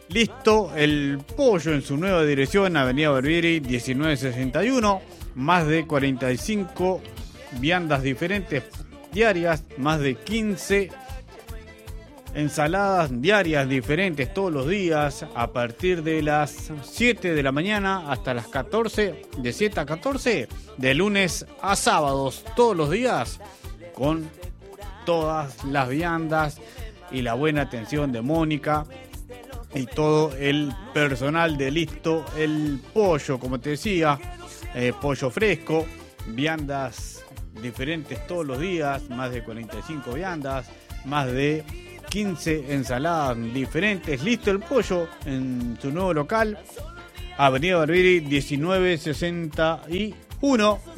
Listo el pollo en su nueva dirección, Avenida Barbieri 1961, más de 45 viandas diferentes diarias, más de 15 ensaladas diarias diferentes todos los días, a partir de las 7 de la mañana hasta las 14, de 7 a 14, de lunes a sábados, todos los días, con todas las viandas y la buena atención de Mónica y todo el personal de Listo el Pollo, como te decía, pollo fresco, viandas diferentes todos los días, más de 45 viandas, más de 15 ensaladas diferentes. Listo el Pollo en su nuevo local, Avenida Barbieri 1961.